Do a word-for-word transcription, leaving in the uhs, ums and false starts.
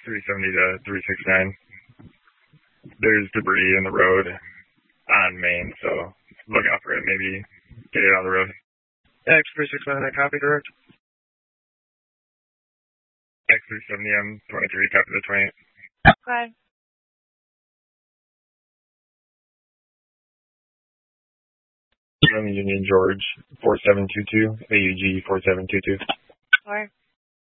three seventy to three sixty-nine. There's debris in the road on Main, so look out for it. Maybe get it on the road. X three sixty-nine, I copy, direct. X three seventy M twenty-three, copy the twenty-eight. Okay. Union George, four seven two two, A U G four seven two two. Four.